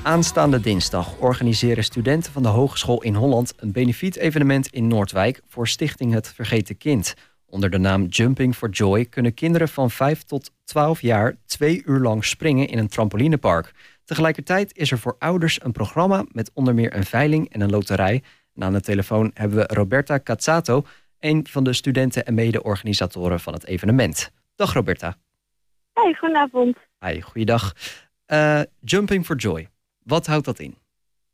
Aanstaande dinsdag organiseren studenten van de Hogeschool in Holland een benefiet-evenement in Noordwijk voor Stichting Het Vergeten Kind. Onder de naam Jumping for Joy kunnen kinderen van 5 tot 12 jaar 2 uur lang springen in een trampolinepark. Tegelijkertijd is er voor ouders een programma met onder meer een veiling en een loterij. En aan de telefoon hebben we Roberta Cazzato, een van de studenten en mede-organisatoren van het evenement. Dag Roberta. Hey, goedenavond. Hi, goeiedag. Jumping for Joy. Wat houdt dat in?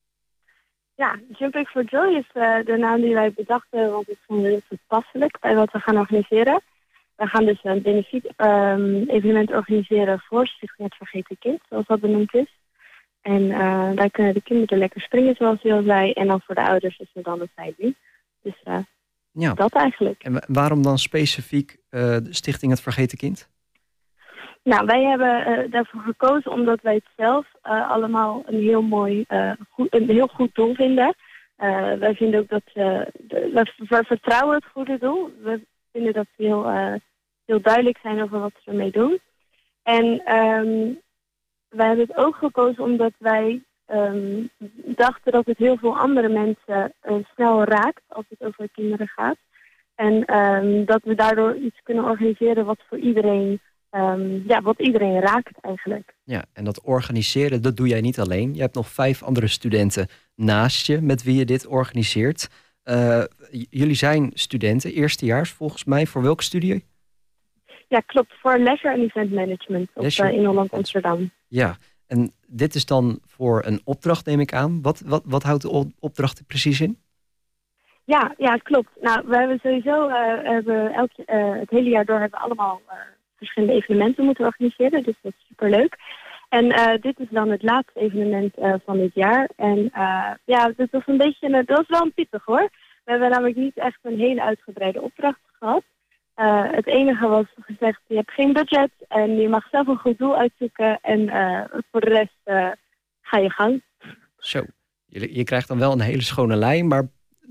Ja, Jumping for Joy is de naam die wij bedachten, want het is heel toepasselijk bij wat we gaan organiseren. We gaan dus een benefiet-evenement organiseren voor Stichting Het Vergeten Kind, zoals dat benoemd is. En daar kunnen de kinderen lekker springen, zoals u al zei. En dan voor de ouders is er dan een veiling. Dus dat eigenlijk. En waarom dan specifiek de Stichting Het Vergeten Kind? Nou, wij hebben daarvoor gekozen omdat wij het zelf allemaal een heel goed doel vinden. Wij vinden ook dat we vertrouwen het goede doel. We vinden dat we heel duidelijk zijn over wat we ermee doen. En wij hebben het ook gekozen omdat wij dachten dat het heel veel andere mensen snel raakt als het over kinderen gaat. En dat we daardoor iets kunnen organiseren wat voor iedereen... wat iedereen raakt eigenlijk. Ja, en dat organiseren, dat doe jij niet alleen. Je hebt nog 5 andere studenten naast je met wie je dit organiseert. Jullie zijn studenten, eerstejaars volgens mij. Voor welke studie? Ja, klopt. Voor Leisure en Event Management in Holland Amsterdam. Ja, en dit is dan voor een opdracht, neem ik aan. Wat houdt de opdracht precies in? Ja, klopt. Nou, we hebben sowieso het hele jaar door hebben we allemaal... verschillende evenementen moeten organiseren, dus dat is superleuk. En dit is dan het laatste evenement van dit jaar. En dat was wel een pittig hoor. We hebben namelijk niet echt een hele uitgebreide opdracht gehad. Het enige was gezegd, je hebt geen budget en je mag zelf een goed doel uitzoeken. En voor de rest ga je gang. Zo, je krijgt dan wel een hele schone lijn, maar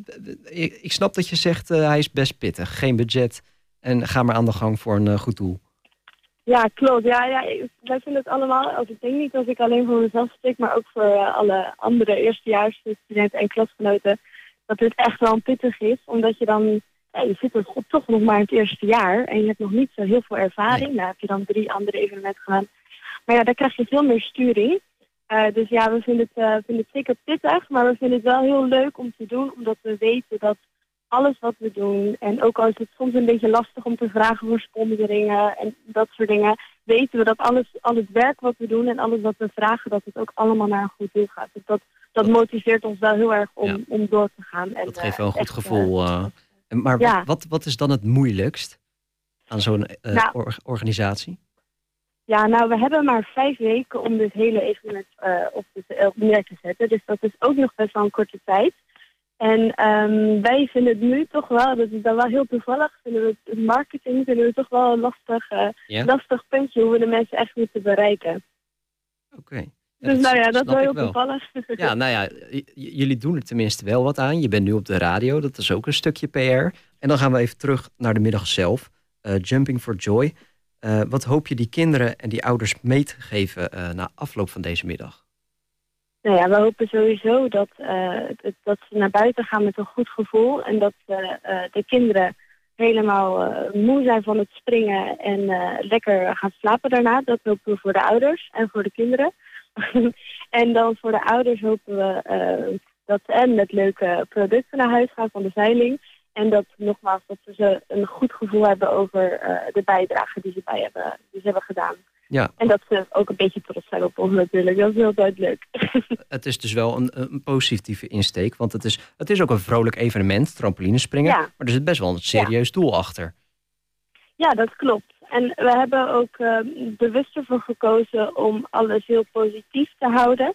ik snap dat je zegt hij is best pittig. Geen budget en ga maar aan de gang voor een goed doel. Ja, klopt. Ja, wij vinden het allemaal, ik denk niet als ik alleen voor mezelf spreek, maar ook voor alle andere eerstejaars studenten en klasgenoten, dat het echt wel pittig is. Omdat je dan, je zit er toch nog maar in het eerste jaar en je hebt nog niet zo heel veel ervaring. Nee. Nou heb je dan 3 andere evenementen gedaan. Maar ja, daar krijg je veel meer sturing. Dus ja, we vinden het zeker pittig, maar we vinden het wel heel leuk om te doen, omdat we weten dat alles wat we doen, en ook al is het soms een beetje lastig om te vragen voor sponsoringen en dat soort dingen, weten we dat al het werk wat we doen en alles wat we vragen, dat het ook allemaal naar een goed doel gaat. Dus dat motiveert ons wel heel erg om door te gaan. En, dat geeft wel een goed gevoel. Maar wat is dan het moeilijkst aan zo'n organisatie? Ja, nou, we hebben maar 5 weken om dit hele evenement op neer te zetten. Dus dat is ook nog best wel een korte tijd. En wij vinden het nu toch wel, dat is dan wel heel toevallig, vinden we het marketing toch wel een lastig puntje hoe we de mensen echt moeten bereiken. Oké. Dus dat is wel heel toevallig. Ja, nou ja, jullie doen er tenminste wel wat aan. Je bent nu op de radio, dat is ook een stukje PR. En dan gaan we even terug naar de middag zelf. Jumping for Joy. Wat hoop je die kinderen en die ouders mee te geven na afloop van deze middag? Nou ja, we hopen sowieso dat ze naar buiten gaan met een goed gevoel. En dat de kinderen helemaal moe zijn van het springen en lekker gaan slapen daarna. Dat hopen we voor de ouders en voor de kinderen. En dan voor de ouders hopen we dat ze met leuke producten naar huis gaan van de veiling. En dat nogmaals dat ze een goed gevoel hebben over de bijdrage die ze hebben gedaan. Ja. En dat ze ook een beetje trots zijn op ons natuurlijk. Dat is heel duidelijk. Het is dus wel een positieve insteek. Want het is ook een vrolijk evenement, trampolinespringen. Ja. Maar er zit best wel een serieus doel achter. Ja, dat klopt. En we hebben ook bewust ervoor gekozen om alles heel positief te houden.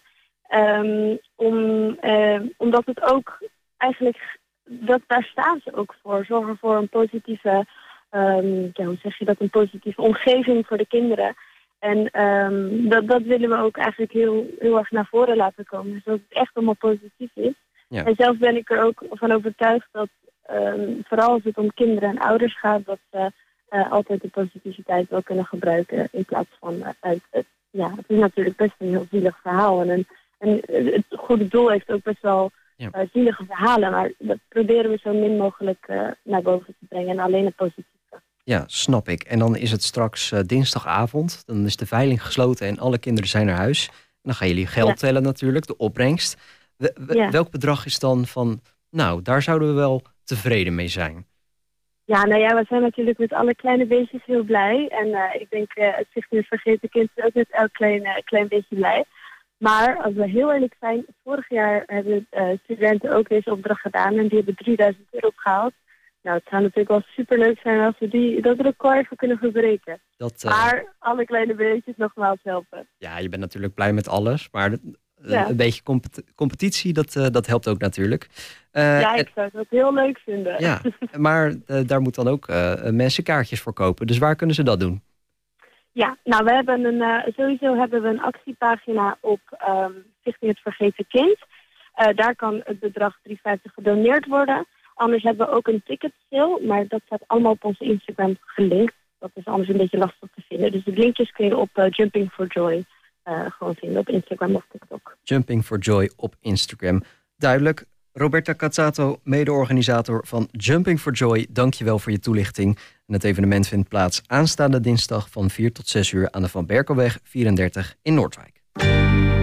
Omdat het ook eigenlijk... daar staan ze ook voor. Zorgen voor een positieve... hoe zeg je dat? Een positieve omgeving voor de kinderen. En dat willen we ook eigenlijk heel erg naar voren laten komen. Dus dat het echt allemaal positief is. Ja. En zelf ben ik er ook van overtuigd dat vooral als het om kinderen en ouders gaat, dat ze altijd de positiviteit wel kunnen gebruiken in plaats van het is natuurlijk best een heel zielig verhaal en En het goede doel heeft ook best wel zielige verhalen. Maar dat proberen we zo min mogelijk naar boven te brengen. En alleen het positieve. Ja, snap ik. En dan is het straks dinsdagavond. Dan is de veiling gesloten en alle kinderen zijn naar huis. En dan gaan jullie geld tellen natuurlijk, de opbrengst. Welk bedrag is dan van, nou, daar zouden we wel tevreden mee zijn? Ja, nou ja, we zijn natuurlijk met alle kleine beestjes heel blij. En ik denk, het Stichting Het Vergeten Kind is ook met elk klein beetje blij. Maar als we heel eerlijk zijn, vorig jaar hebben studenten ook deze opdracht gedaan. En die hebben €3000 opgehaald. Nou, het zou natuurlijk wel superleuk zijn als we dat record even kunnen verbreken. Maar alle kleine beetjes nogmaals helpen. Ja, je bent natuurlijk blij met alles. Maar een beetje competitie, dat helpt ook natuurlijk. Ik zou het heel leuk vinden. Ja, maar daar moet dan ook mensen kaartjes voor kopen. Dus waar kunnen ze dat doen? Ja, nou, we hebben sowieso hebben we een actiepagina op Stichting Het Vergeten Kind. Daar kan het bedrag €3,50 gedoneerd worden. Anders hebben we ook een ticket sale, maar dat staat allemaal op onze Instagram gelinkt. Dat is anders een beetje lastig te vinden. Dus de linkjes kun je op Jumping for Joy gewoon vinden op Instagram of TikTok. Jumping for Joy op Instagram. Duidelijk. Roberta Cazzato, mede-organisator van Jumping for Joy. Dank je wel voor je toelichting. En het evenement vindt plaats aanstaande dinsdag van 4 tot 6 uur aan de Van Berkelweg 34 in Noordwijk.